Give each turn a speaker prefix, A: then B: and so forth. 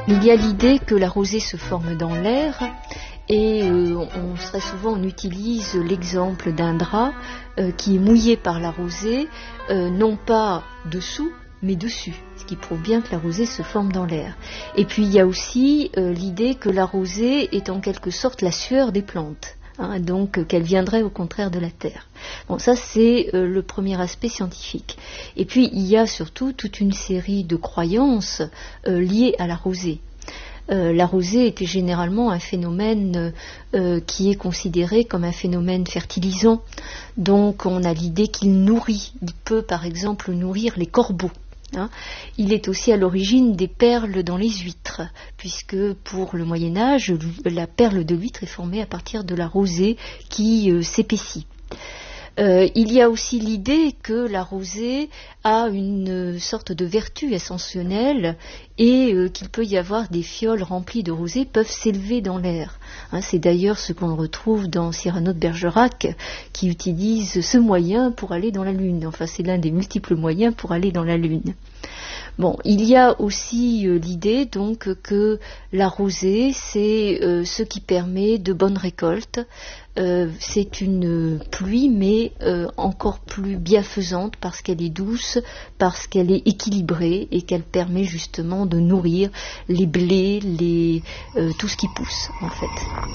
A: Il y a l'idée que la rosée se forme dans l'air et très souvent on utilise l'exemple d'un drap qui est mouillé par la rosée, non pas dessous mais dessus, ce qui prouve bien que la rosée se forme dans l'air. Et puis il y a aussi l'idée que la rosée est en quelque sorte la sueur des plantes. Donc qu'elle viendrait au contraire de la terre. Bon, ça c'est le premier aspect scientifique. Et puis il y a surtout toute une série de croyances liées à la rosée. La rosée était généralement un phénomène qui est considéré comme un phénomène fertilisant. Donc on a l'idée qu'il nourrit, il peut par exemple nourrir les corbeaux. Il est aussi à l'origine des perles dans les huîtres, puisque pour le Moyen-Âge, la perle de l'huître est formée à partir de la rosée qui s'épaissit. Il y a aussi l'idée que la rosée a une sorte de vertu ascensionnelle et qu'il peut y avoir des fioles remplies de rosée peuvent s'élever dans l'air. C'est d'ailleurs ce qu'on retrouve dans Cyrano de Bergerac qui utilise ce moyen pour aller dans la Lune. Enfin, c'est l'un des multiples moyens pour aller dans la Lune. Bon, il y a aussi l'idée donc que la rosée, c'est ce qui permet de bonnes récoltes. C'est une pluie, mais encore plus bienfaisante parce qu'elle est douce, parce qu'elle est équilibrée et qu'elle permet justement de nourrir les blés, tout ce qui pousse en fait.